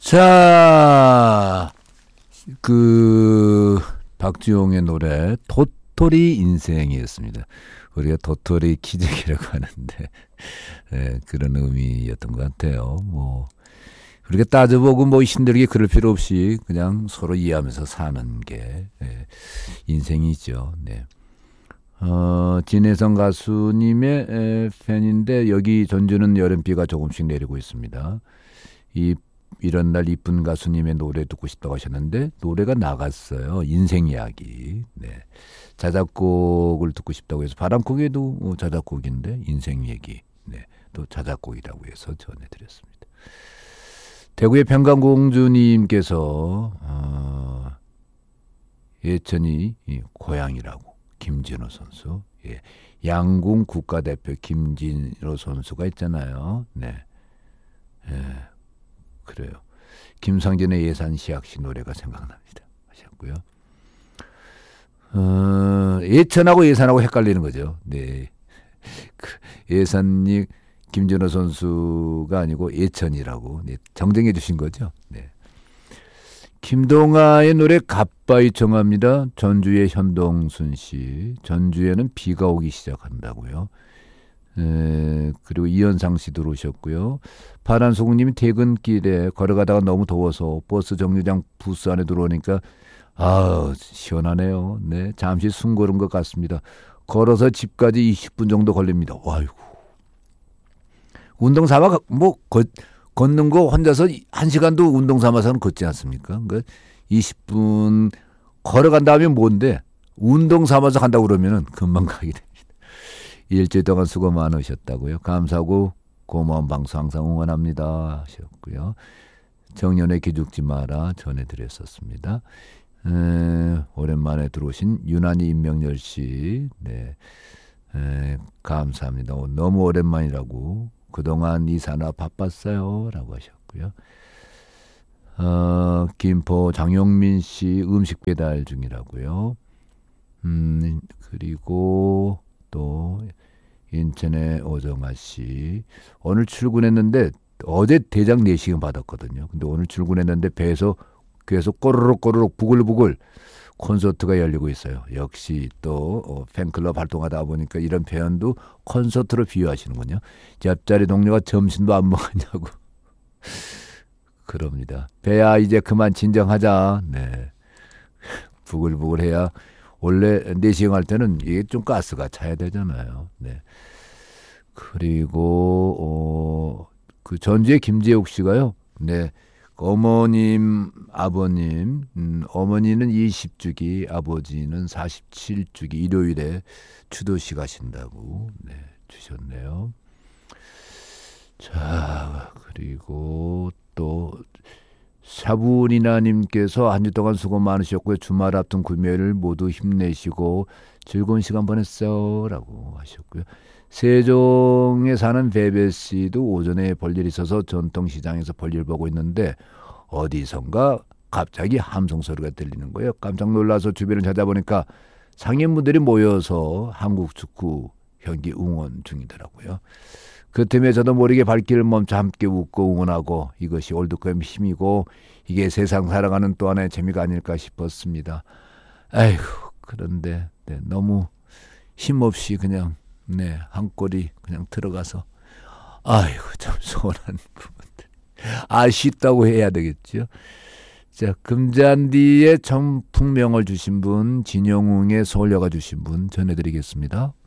자, 박주용의 노래 도토리 인생이었습니다. 우리가 도토리 기적이라고 하는데 그런 의미였던 것 같아요. 뭐 우리가 따져보고 뭐 힘들게 그럴 필요 없이 그냥 서로 이해하면서 사는 게 인생이죠. 네. 진혜성 가수님의 팬인데 여기 전주는 여름비가 조금씩 내리고 있습니다. 이런 날 이쁜 가수님의 노래 듣고 싶다고 하셨는데 노래가 나갔어요. 인생 이야기. 네. 자작곡을 듣고 싶다고 해서 바람곡에도 자작곡인데 인생 얘기. 네. 또 자작곡이라고 해서 전해드렸습니다. 대구의 평강공주님께서 예천이 고향이라고 김진호 선수. 예. 양궁 국가대표 김진호 선수가 있잖아요. 네. 예. 그래요. 김상진의 예산시약시 노래가 생각납니다. 하셨고요. 예천하고 예산하고 헷갈리는 거죠. 네. 예산이 김진호 선수가 아니고 예천이라고 정정해 주신 거죠. 네. 김동아의 노래 갓바위 청합니다. 전주의 현동순 씨. 전주에는 비가 오기 시작한다고요. 그리고 이현상 씨 들어오셨고요. 파란소금님이 퇴근길에 걸어가다가 너무 더워서 버스 정류장 부스 안에 들어오니까 시원하네요. 네, 잠시 숨 고른 것 같습니다. 걸어서 집까지 20분 정도 걸립니다. 아이고. 운동 삼아 걷는 거 혼자서 1시간도 운동 삼아서는 걷지 않습니까? 그러니까 20분 걸어간 다음에 뭔데 운동 삼아서 간다고 그러면은 금방 가게 됩니다. 일주일 동안 수고 많으셨다고요. 감사하고 고마운 방송 항상 응원합니다 하셨고요. 정연의 기죽지 마라 전해드렸었습니다. 오랜만에 들어오신 유난히 임명열 씨. 네. 감사합니다. 너무 오랜만이라고. 그동안 이사나 바빴어요 라고 하셨고요. 김포 장용민 씨 음식 배달 중이라고요. 그리고 또 인천의 오정아 씨. 오늘 출근했는데 어제 대장 내시경 받았거든요. 근데 오늘 출근했는데 배에서 귀에서 꼬르륵 부글부글 콘서트가 열리고 있어요. 역시 또 팬클럽 활동하다 보니까 이런 표현도 콘서트로 비유하시는군요. 옆자리 동료가 점심도 안 먹었냐고. 그럽니다. 배야 이제 그만 진정하자. 네. 부글부글해야 원래 내시경 할 때는 이게 좀 가스가 차야 되잖아요. 네. 그리고 그 전주의 김재욱 씨가요. 네. 어머님, 아버님, 어머니는 20주기, 아버지는 47주기 일요일에 추도식 하신다고 주셨네요. 자, 그리고 또 샤브리나님께서 한 주 동안 수고 많으셨고요. 주말 앞둔 금요일 모두 힘내시고 즐거운 시간 보냈어요 라고 하셨고요. 세종에 사는 베베씨도 오전에 볼일 있어서 전통시장에서 볼일 보고 있는데 어디선가 갑자기 함성 소리가 들리는 거예요. 깜짝 놀라서 주변을 찾아보니까 상인분들이 모여서 한국 축구 경기 응원 중이더라고요. 그 틈에 저도 모르게 발길을 멈춰 함께 웃고 응원하고 이것이 월드컵의 힘이고 이게 세상 살아가는 또 하나의 재미가 아닐까 싶었습니다. 아이고 그런데 너무 힘없이 그냥 한 골이 그냥 들어가서 아이고 참 서운한 부분들. 아쉽다고 해야 되겠죠. 자, 금잔디의 청풍명을 주신 분, 진영웅의 서울여가 주신 분 전해드리겠습니다.